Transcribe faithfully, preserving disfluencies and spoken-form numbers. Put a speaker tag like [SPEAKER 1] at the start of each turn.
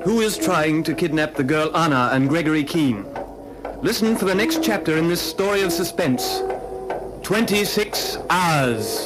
[SPEAKER 1] Who is trying to kidnap the girl Anna and Gregory Keene? Listen for the next chapter in this story of suspense. twenty-six hours.